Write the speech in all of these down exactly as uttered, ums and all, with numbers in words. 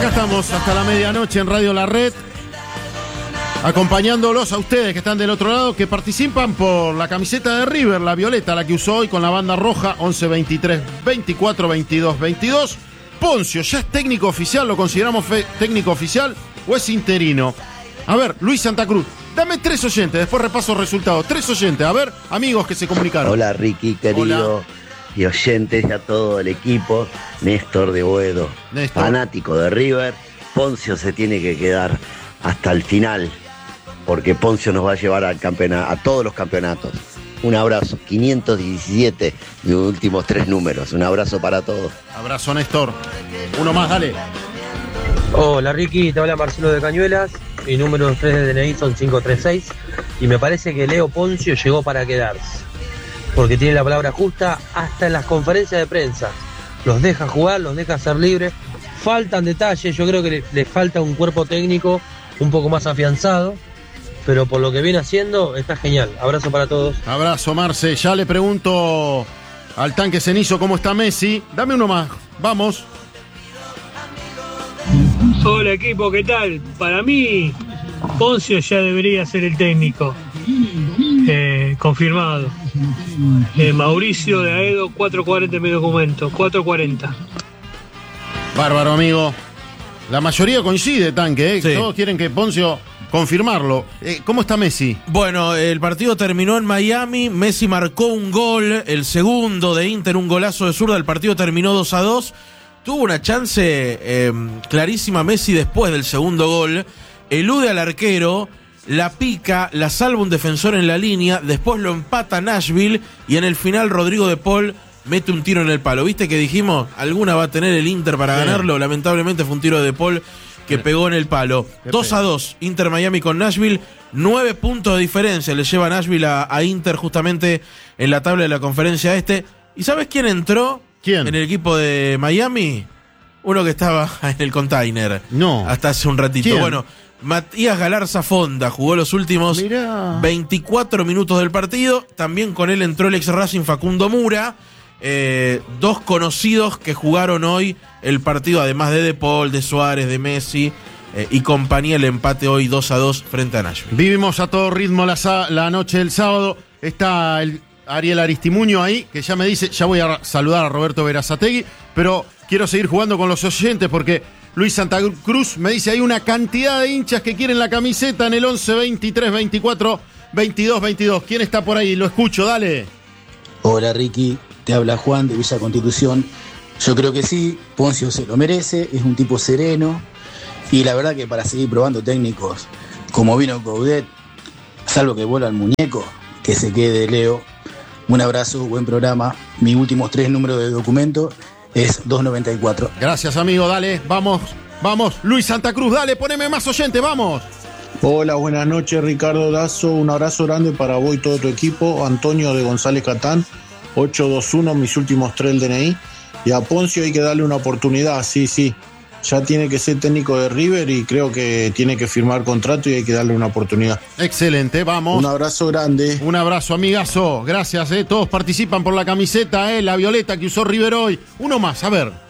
acá estamos hasta la medianoche en Radio La Red, acompañándolos a ustedes que están del otro lado, que participan por la camiseta de River, la violeta, la que usó hoy con la banda roja, once veintitrés veinticuatro veintidós veintidós. Poncio, ¿ya es técnico oficial? ¿Lo consideramos fe- técnico oficial o es interino? A ver, Luis Santa Cruz, dame tres oyentes, después repaso resultados. Tres oyentes, a ver, amigos que se comunicaron. Hola Ricky, querido. Hola. Y oyentes y a todo el equipo. Néstor de Boedo, Néstor. Fanático de River. Poncio se tiene que quedar hasta el final, porque Poncio nos va a llevar al campeonato, a todos los campeonatos. Un abrazo, quinientos diecisiete de los últimos tres números. Un abrazo para todos. Abrazo, Néstor. Uno más, dale. Hola Ricky, te habla Marcelo de Cañuelas. Mi número tres de D N I son cinco tres seis. Y me parece que Leo Poncio llegó para quedarse, porque tiene la palabra justa hasta en las conferencias de prensa. Los deja jugar, los deja ser libres. Faltan detalles, yo creo que le, le falta un cuerpo técnico un poco más afianzado, pero por lo que viene haciendo está genial. Abrazo para todos. Abrazo, Marce. Ya le pregunto al tanque cenizo cómo está Messi. Dame uno más, vamos. Hola equipo, ¿qué tal? Para mí, Poncio ya debería ser el técnico. Eh, confirmado. Eh, Mauricio de Aedo, cuatro cuarenta en mi documento, cuatro cuarenta. Bárbaro, amigo. La mayoría coincide, tanque, ¿eh? Sí. Todos quieren que Poncio confirmarlo. Eh, ¿Cómo está Messi? Bueno, el partido terminó en Miami, Messi marcó un gol, el segundo de Inter, un golazo de zurda, el partido terminó dos a dos. Tuvo una chance eh, clarísima Messi después del segundo gol, elude al arquero, la pica, la salva un defensor en la línea, después lo empata Nashville y en el final Rodrigo de Paul mete un tiro en el palo. ¿Viste que dijimos? Alguna va a tener el Inter para sí. ganarlo. Lamentablemente fue un tiro de Paul que sí. pegó en el palo. dos a dos, Inter Miami con Nashville. Nueve puntos de diferencia le lleva Nashville a, a Inter justamente en la tabla de la conferencia este. ¿Y sabes quién entró? ¿Quién? En el equipo de Miami. Uno que estaba en el container. No. Hasta hace un ratito. ¿Quién? Bueno, Matías Galarza Fonda jugó los últimos Mirá. veinticuatro minutos del partido. También con él entró el ex Racing Facundo Mura. Eh, dos conocidos que jugaron hoy el partido, además de De Paul, de Suárez, de Messi eh, y compañía, el empate hoy dos a dos frente a Nashville. Vivimos a todo ritmo la, la noche del sábado. Está el Ariel Aristimuño ahí, que ya me dice, ya voy a saludar a Roberto Verazategui, pero quiero seguir jugando con los oyentes porque Luis Santa Cruz me dice, hay una cantidad de hinchas que quieren la camiseta en el once veintitrés veinticuatro veintidós veintidós. ¿Quién está por ahí? Lo escucho, dale. Hola Ricky, te habla Juan de Villa Constitución. Yo creo que sí, Poncio se lo merece, es un tipo sereno y la verdad que para seguir probando técnicos como vino Coudet, salvo que vuelva el muñeco, que se quede Leo. Un abrazo, buen programa. Mis últimos tres números de documento es doscientos noventa y cuatro. Gracias, amigo, dale, vamos, vamos. Luis Santa Cruz, dale, poneme más oyente, vamos. Hola, buenas noches, Ricardo Dazo. Un abrazo grande para vos y todo tu equipo. Antonio de González Catán, ocho dos uno, mis últimos tres del D N I. Y a Poncio hay que darle una oportunidad, sí, sí. Ya tiene que ser técnico de River y creo que tiene que firmar contrato y hay que darle una oportunidad. Excelente, vamos. Un abrazo grande. Un abrazo, amigazo. Gracias, eh. Todos participan por la camiseta, eh. La violeta que usó River hoy. Uno más, a ver.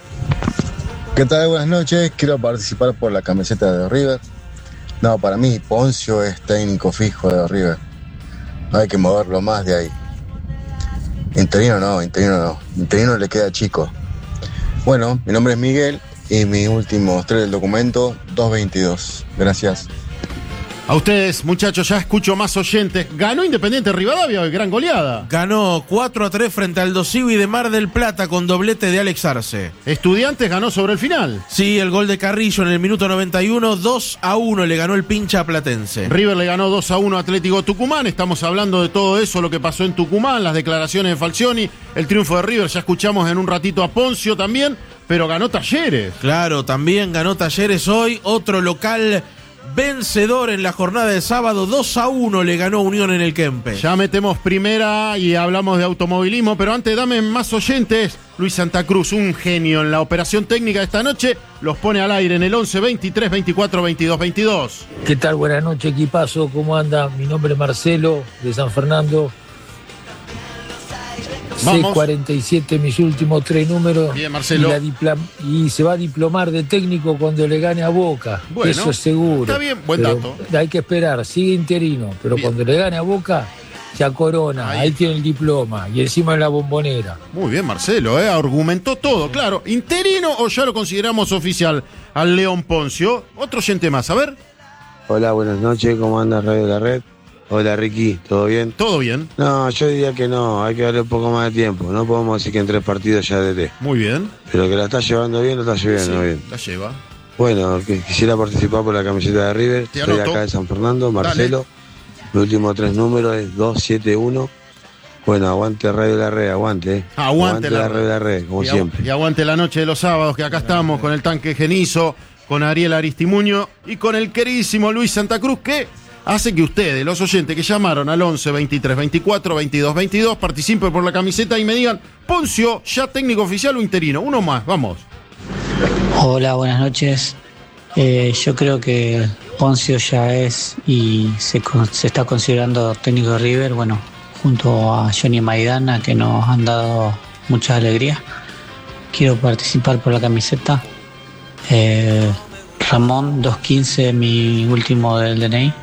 ¿Qué tal? Buenas noches. Quiero participar por la camiseta de River. No, para mí Poncio es técnico fijo de River. No hay que moverlo más de ahí. Interino no, interino no. Interino le queda chico. Bueno, mi nombre es Miguel. Y mis últimos tres del documento, dos veintidós. Gracias. A ustedes, muchachos, ya escucho más oyentes. Ganó Independiente Rivadavia hoy, gran goleada. Ganó cuatro a tres frente al Dosivi de Mar del Plata con doblete de Alex Arce. Estudiantes ganó sobre el final. Sí, el gol de Carrillo en el minuto noventa y uno, dos a uno le ganó el pincha platense. River le ganó dos a uno a Atlético Tucumán. Estamos hablando de todo eso, lo que pasó en Tucumán, las declaraciones de Falcioni, el triunfo de River. Ya escuchamos en un ratito a Poncio también, pero ganó Talleres. Claro, también ganó Talleres hoy, otro local vencedor en la jornada de sábado, dos a uno le ganó Unión en el Kempe. Ya metemos primera y hablamos de automovilismo, pero antes dame más oyentes. Luis Santa Cruz, un genio en la operación técnica de esta noche, los pone al aire en el once veintitrés veinticuatro veintidós veintidós. ¿Qué tal? Buenas noches, equipazo, ¿cómo anda? Mi nombre es Marcelo, de San Fernando. seis cuarenta y siete mis últimos tres números. Bien, Marcelo. Y, la dipla- y se va a diplomar de técnico cuando le gane a Boca. Bueno, eso es seguro. Está bien, buen Pero dato. hay que esperar, sigue interino. Pero Bien. cuando le gane a Boca, ya corona. Ahí. Ahí, tiene el diploma. Y encima en la bombonera. Muy bien, Marcelo, ¿eh? Argumentó todo, claro. ¿Interino o ya lo consideramos oficial al León Poncio? Otro oyente más, a ver. Hola, buenas noches, ¿cómo anda Radio La Red? Hola Ricky, ¿todo bien? Todo bien. No, yo diría que no, hay que darle un poco más de tiempo. No podemos decir que en tres partidos ya D T. Muy bien. Pero que la está llevando bien, lo está llevando Sí, bien. la lleva. Bueno, que quisiera participar por la camiseta de River. Te Estoy anoto. acá de San Fernando, Marcelo. Los últimos tres números es dos siete uno. Bueno, aguante Radio La Red, aguante. Eh. Aguante, la, la Radio La Red, como y, agu- siempre. y aguante la noche de los sábados, que acá estamos con el tanque Genizo, con Ariel Aristimuño y con el queridísimo Luis Santa Cruz, que hace que ustedes, los oyentes que llamaron al once, veintitrés, veinticuatro, veintidós, veintidós, participen por la camiseta y me digan, Poncio, ya técnico oficial o interino. Uno más, vamos. Hola, buenas noches. Eh, yo creo que Poncio ya es y se, con- se está considerando técnico de River, bueno, junto a Johnny Maidana, que nos han dado mucha alegría. Quiero participar por la camiseta. Eh, Ramón, dos quince, mi último del D N I.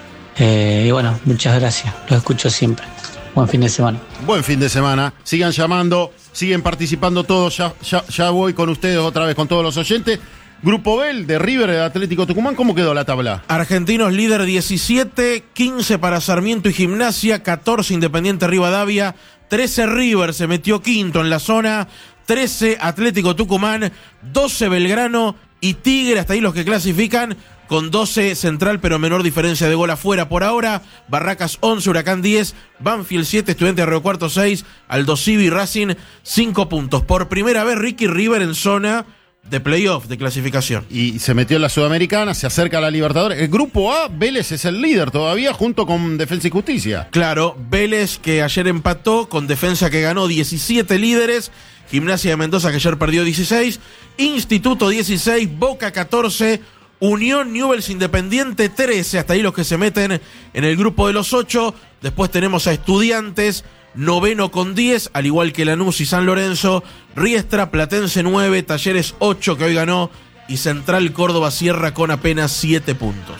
Eh, y bueno, muchas gracias. Los escucho siempre. Buen fin de semana. Buen fin de semana. Sigan llamando, siguen participando todos. Ya, ya, ya voy con ustedes otra vez, con todos los oyentes. Grupo B, el de River, de Atlético Tucumán, ¿cómo quedó la tabla? Argentinos líder diecisiete, quince para Sarmiento y Gimnasia, catorce Independiente Rivadavia, trece River se metió quinto en la zona, trece Atlético Tucumán, doce Belgrano y Tigre, hasta ahí los que clasifican, con doce Central, pero menor diferencia de gol afuera por ahora. Barracas once, Huracán diez, Banfield siete, Estudiantes de Río Cuarto seis, Aldo Civi y Racing cinco puntos. Por primera vez Ricky River en zona de playoff, de clasificación. Y se metió en la Sudamericana, se acerca a la Libertadores. El grupo A, Vélez es el líder todavía, junto con Defensa y Justicia. Claro, Vélez que ayer empató con Defensa que ganó diecisiete líderes, Gimnasia de Mendoza que ayer perdió dieciséis, Instituto dieciséis, Boca catorce, Unión Newell's Independiente trece, hasta ahí los que se meten en el grupo de los ocho. Después tenemos a Estudiantes, noveno con diez, al igual que Lanús y San Lorenzo, Riestra, Platense nueve, Talleres ocho que hoy ganó, y Central Córdoba cierra con apenas siete puntos.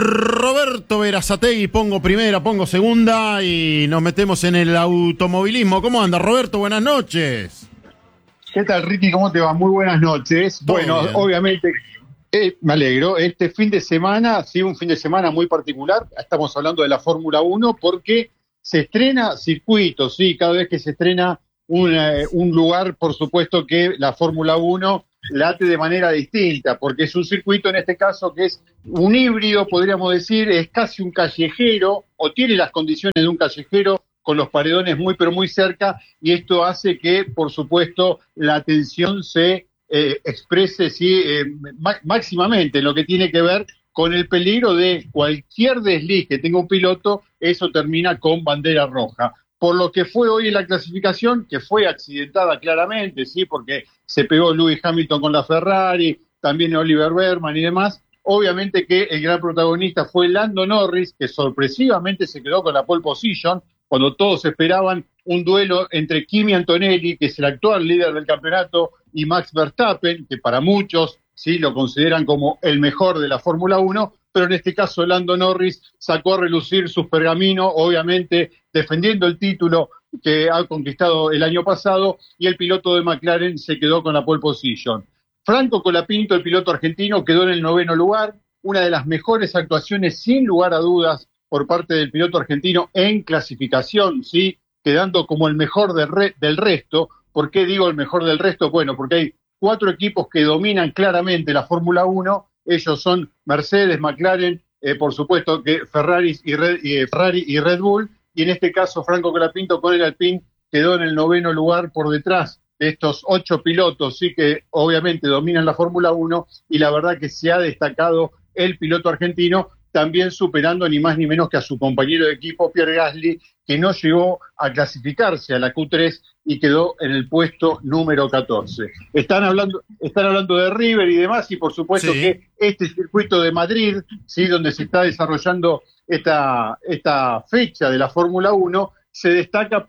Roberto Verazategui, pongo primera, pongo segunda y nos metemos en el automovilismo. ¿Cómo anda, Roberto? Buenas noches. ¿Qué tal, Ricky? ¿Cómo te va? Muy buenas noches. Todo Bueno, bien. obviamente, eh, me alegro. Este fin de semana, sí, un fin de semana muy particular. Estamos hablando de la Fórmula uno porque se estrena circuito, sí, cada vez que se estrena un, eh, un lugar, por supuesto que la Fórmula uno late de manera distinta, porque es un circuito en este caso que es un híbrido, podríamos decir, es casi un callejero, o tiene las condiciones de un callejero, con los paredones muy pero muy cerca, y esto hace que, por supuesto, la atención se eh, exprese sí, eh, má- máximamente en lo que tiene que ver con el peligro de cualquier desliz que tenga un piloto, eso termina con bandera roja. Por lo que fue hoy en la clasificación, que fue accidentada claramente, sí, porque se pegó Lewis Hamilton con la Ferrari, también Oliver Berman y demás. Obviamente que el gran protagonista fue Lando Norris, que sorpresivamente se quedó con la pole position, cuando todos esperaban un duelo entre Kimi Antonelli, que es el actual líder del campeonato, y Max Verstappen, que para muchos sí lo consideran como el mejor de la Fórmula uno, pero en este caso Lando Norris sacó a relucir sus pergaminos, obviamente defendiendo el título que ha conquistado el año pasado, y el piloto de McLaren se quedó con la pole position. Franco Colapinto, el piloto argentino, quedó en el noveno lugar, una de las mejores actuaciones sin lugar a dudas por parte del piloto argentino en clasificación, ¿sí? Quedando como el mejor del, re- del resto. ¿Por qué digo el mejor del resto? Bueno, porque hay cuatro equipos que dominan claramente la Fórmula uno, ellos son Mercedes, McLaren, eh, por supuesto que Ferrari y, Red, y, eh, Ferrari y Red Bull, y en este caso Franco Colapinto con el Alpine quedó en el noveno lugar por detrás de estos ocho pilotos, sí que obviamente dominan la Fórmula uno, y la verdad que se ha destacado el piloto argentino, también superando ni más ni menos que a su compañero de equipo, Pierre Gasly, que no llegó a clasificarse a la Q tres y quedó en el puesto número catorce. Están hablando, están hablando de River y demás, y por supuesto Sí. que este circuito de Madrid, sí, donde se está desarrollando esta, esta fecha de la Fórmula uno, se destaca por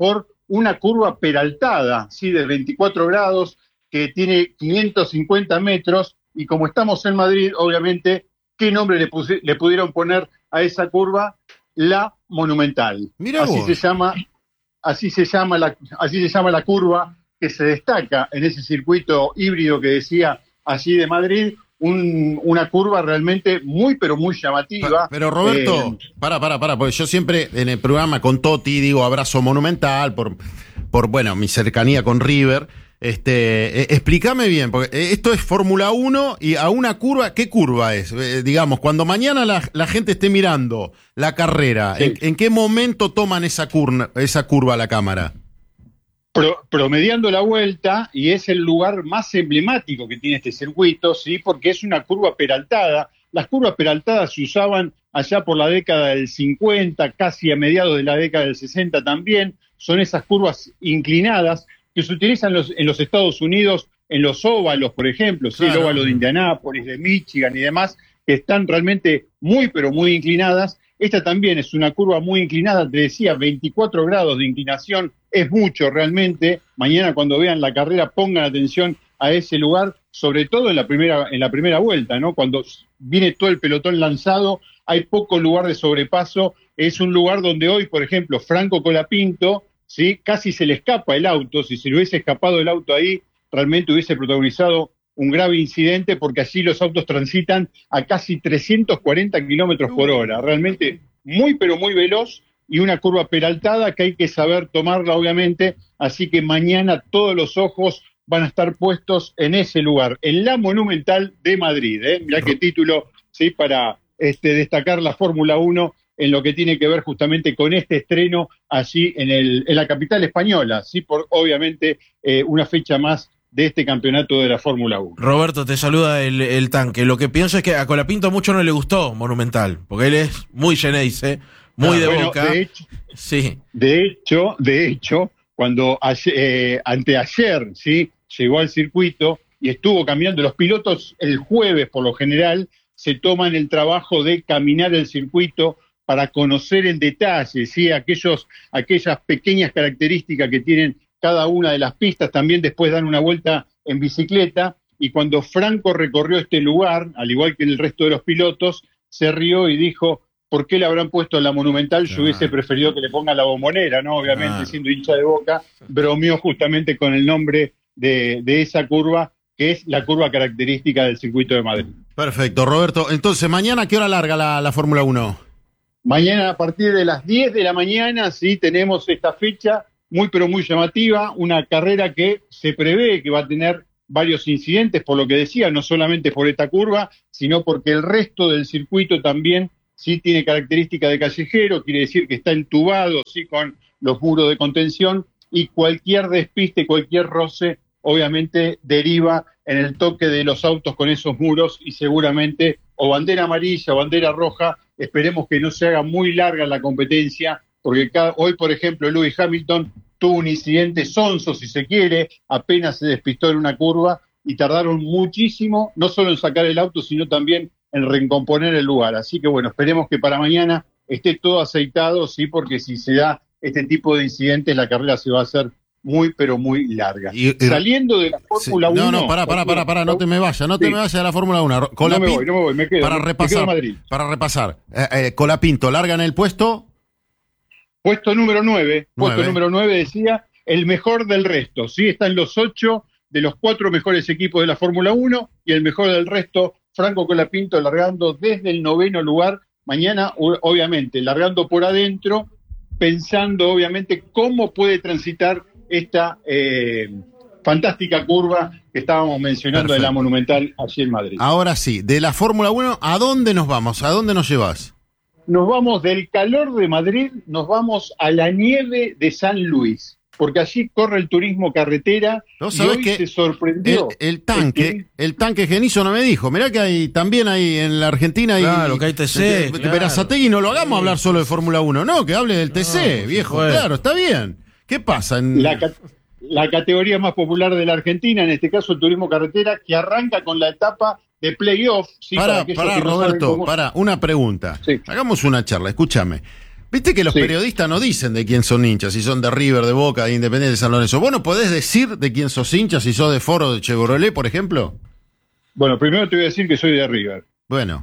una curva peraltada, ¿sí? De veinticuatro grados, que tiene quinientos cincuenta metros, y como estamos en Madrid, obviamente, ¿qué nombre le, puse, le pudieron poner a esa curva? La Monumental. Mirá así vos. se llama, así se llama la, así se llama la curva que se destaca en ese circuito híbrido que decía allí de Madrid. Un, una curva realmente muy, pero muy llamativa. Pero Roberto, eh, para, para, para, porque yo siempre en el programa con Toti digo abrazo Monumental por, por bueno, mi cercanía con River. Este, eh, explícame bien, porque esto es Fórmula uno y a una curva, ¿qué curva es? Eh, digamos, cuando mañana la, la gente esté mirando la carrera, sí. ¿en, ¿en qué momento toman esa curva, esa curva a la cámara? Pro, promediando la vuelta, y es el lugar más emblemático que tiene este circuito, ¿sí? Porque es una curva peraltada. Las curvas peraltadas se usaban allá por la década del cincuenta, casi a mediados de la década del sesenta también. Son esas curvas inclinadas que se utilizan los, en los Estados Unidos, en los óvalos, por ejemplo, ¿sí? Claro. El óvalo de Indianápolis, de Michigan y demás, que están realmente muy, pero muy inclinadas. Esta también es una curva muy inclinada, te decía, veinticuatro grados de inclinación, es mucho realmente. Mañana cuando vean la carrera pongan atención a ese lugar, sobre todo en la primera, en la primera vuelta, ¿no? Cuando viene todo el pelotón lanzado, hay poco lugar de sobrepaso. Es un lugar donde hoy, por ejemplo, Franco Colapinto, ¿sí? Casi se le escapa el auto. Si se le hubiese escapado el auto ahí, realmente hubiese protagonizado un grave incidente, porque allí los autos transitan a casi trescientos cuarenta kilómetros por hora, realmente muy pero muy veloz, y una curva peraltada que hay que saber tomarla obviamente, así que mañana todos los ojos van a estar puestos en ese lugar, en la Monumental de Madrid, ¿eh? Mirá qué título, ¿sí? Para este, destacar la Fórmula uno en lo que tiene que ver justamente con este estreno allí en, el, en la capital española, ¿sí? Por obviamente eh, una fecha más de este campeonato de la Fórmula uno. Roberto, te saluda el, el tanque. Lo que pienso es que a Colapinto mucho no le gustó Monumental, porque él es muy Geneise, muy ah, de bueno, Boca. De hecho, sí. de hecho, de hecho, cuando ayer, eh, anteayer, ¿sí? Llegó al circuito y estuvo caminando, los pilotos el jueves por lo general se toman el trabajo de caminar el circuito para conocer en detalle, ¿sí? Aquellos, aquellas pequeñas características que tienen cada una de las pistas. También después dan una vuelta en bicicleta, y cuando Franco recorrió este lugar, al igual que el resto de los pilotos, se rió y dijo, ¿por qué le habrán puesto la Monumental? Yo hubiese preferido que le pongan la Bombonera, ¿no? Obviamente, ah. siendo hincha de Boca, bromeó justamente con el nombre de, de esa curva, que es la curva característica del circuito de Madrid. Perfecto, Roberto. Entonces, ¿mañana a qué hora larga la, la Fórmula uno? Mañana a partir de las diez de la mañana, sí, tenemos esta fecha muy pero muy llamativa, una carrera que se prevé que va a tener varios incidentes, por lo que decía, no solamente por esta curva, sino porque el resto del circuito también sí tiene característica de callejero, quiere decir que está entubado, sí, con los muros de contención, y cualquier despiste, cualquier roce, obviamente deriva en el toque de los autos con esos muros, y seguramente o bandera amarilla o bandera roja. Esperemos que no se haga muy larga la competencia, porque cada, hoy, por ejemplo, Lewis Hamilton tuvo un incidente sonso, si se quiere, apenas se despistó en una curva, y tardaron muchísimo, no solo en sacar el auto, sino también en recomponer el lugar. Así que bueno, esperemos que para mañana esté todo aceitado, sí, porque si se da este tipo de incidentes, la carrera se va a hacer muy, pero muy larga. Y, y, Saliendo de la Fórmula sí, uno... No, no, pará, pará, pará, pará, no te me vayas, no sí. te me vayas de la Fórmula uno. Colapinto, no me voy, no me voy, me quedo, para me, repasar, me quedo en Madrid. Para repasar, eh, eh, Colapinto, larga en el puesto... Puesto número nueve, puesto número nueve decía, el mejor del resto, ¿sí? Están los ocho de los cuatro mejores equipos de la Fórmula uno, y el mejor del resto, Franco Colapinto, largando desde el noveno lugar, mañana, obviamente, largando por adentro, pensando, obviamente, cómo puede transitar esta eh, fantástica curva que estábamos mencionando. Perfecto. De la Monumental allí en Madrid. Ahora sí, de la Fórmula uno, ¿a dónde nos vamos? ¿A dónde nos llevas? Nos vamos del calor de Madrid, nos vamos a la nieve de San Luis, porque allí corre el turismo carretera. ¿No sabés y hoy que se sorprendió? El, el tanque, el, el tanque Genizo no me dijo. Mirá que hay también hay en la Argentina hay, claro, que hay T C. Claro. Berazategui, no lo hagamos sí. hablar solo de Fórmula uno, no, que hable del T C, no, viejo. Bueno. Claro, está bien. ¿Qué pasa? En... La, la categoría más popular de la Argentina, en este caso el turismo carretera, que arranca con la etapa de playoff. ¿Sí? Para, para, para Roberto, no para, una pregunta. Sí. Hagamos una charla, escúchame. Viste que los Sí. periodistas no dicen de quién son hinchas, si son de River, de Boca, de Independiente, de San Lorenzo. ¿Vos no podés decir de quién sos hincha, si sos de Foro, de Chevrolet, por ejemplo? Bueno, primero te voy a decir que soy de River. Bueno,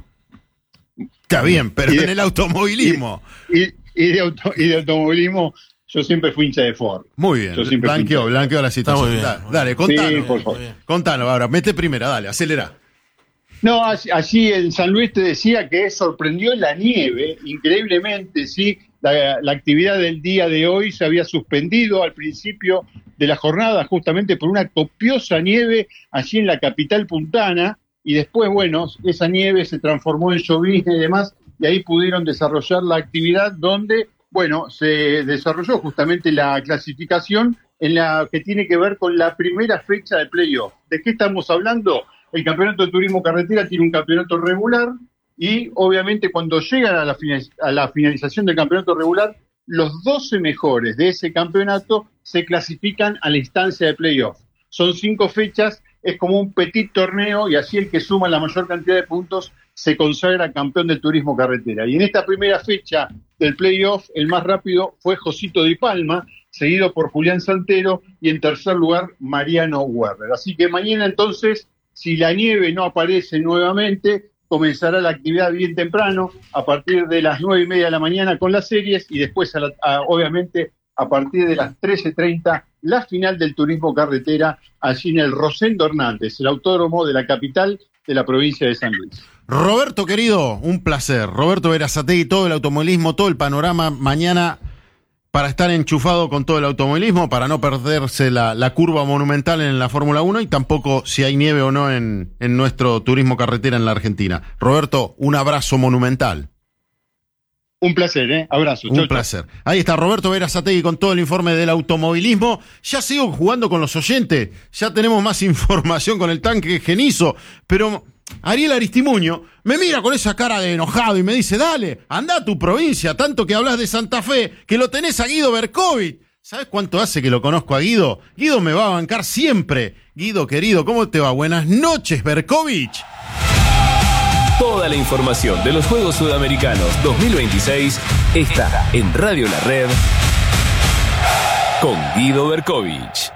está bien, pero Y de- en el automovilismo. Y, y, de auto, y de automovilismo, yo siempre fui hincha de Ford. Muy bien, Yo siempre fui blanqueó, hincha de blanqueó la situación. muy bien, Da- muy dale, Sí, contalo. por favor. Contalo ahora, mete primera, dale, acelera. No, allí, allí en San Luis te decía que sorprendió la nieve, increíblemente, sí. La, la actividad del día de hoy se había suspendido al principio de la jornada justamente por una copiosa nieve allí en la capital puntana y después, bueno, esa nieve se transformó en llovizna y demás y ahí pudieron desarrollar la actividad donde, bueno, se desarrolló justamente la clasificación en la que tiene que ver con la primera fecha de playoff. ¿De qué estamos hablando? El campeonato de turismo carretera tiene un campeonato regular y obviamente cuando llegan a la, final- a la finalización del campeonato regular, los doce mejores de ese campeonato se clasifican a la instancia de playoff. Son cinco fechas, es como un petit torneo y así el que suma la mayor cantidad de puntos se consagra campeón del turismo carretera. Y en esta primera fecha del playoff, el más rápido fue Josito Di Palma, seguido por Julián Santero y en tercer lugar Mariano Werner. Así que mañana entonces, si la nieve no aparece nuevamente, comenzará la actividad bien temprano, a partir de las nueve y media de la mañana con las series y después, a la, a, obviamente, a partir de las trece treinta, la final del turismo carretera allí en el Rosendo Hernández, el autódromo de la capital de la provincia de San Luis. Roberto, querido, un placer. Roberto Berazategui, todo el automovilismo, todo el panorama mañana para estar enchufado con todo el automovilismo, para no perderse la, la curva monumental en la Fórmula uno y tampoco si hay nieve o no en, en nuestro turismo carretera en la Argentina. Roberto, un abrazo monumental. Un placer, ¿eh? Abrazo. Un Chau, chau. placer. Ahí está Roberto Berazategui con todo el informe del automovilismo. Ya sigo jugando con los oyentes, ya tenemos más información con el tanque Genizo, pero Ariel Aristimuño me mira con esa cara de enojado y me dice, dale, anda a tu provincia, tanto que hablas de Santa Fe, que lo tenés a Guido Berkovich. ¿Sabes cuánto hace que lo conozco a Guido? Guido me va a bancar siempre. Guido, querido, ¿cómo te va? Buenas noches, Berkovich. Toda la información de los Juegos Sudamericanos dos mil veintiséis está en Radio La Red con Guido Berkovich.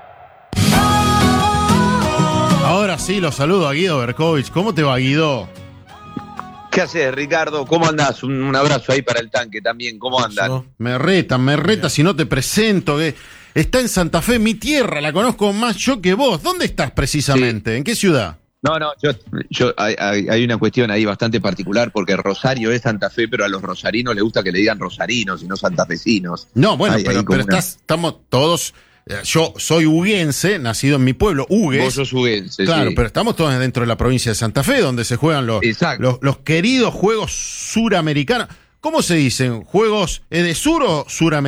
Ahora sí, lo saludo a Guido Berkovich. ¿Cómo te va, Guido? ¿Qué haces, Ricardo? ¿Cómo andás? Un, un abrazo ahí para el tanque también. ¿Cómo andan? Me reta, me reta si no te presento. Que está en Santa Fe, mi tierra, la conozco más yo que vos. ¿Dónde estás precisamente? Sí. ¿En qué ciudad? No, no, yo, yo hay, hay una cuestión ahí bastante particular porque Rosario es Santa Fe, pero a los rosarinos les gusta que le digan rosarinos y no santafesinos. No, bueno, hay, pero, hay pero una... estás, estamos todos... Yo soy huguense, nacido en mi pueblo, Hugues. Vos sos huguense, claro, sí. Pero estamos todos dentro de la provincia de Santa Fe, donde se juegan los, los, los queridos Juegos Suramericanos. ¿Cómo se dicen? ¿Juegos Edesur o Suramericanos?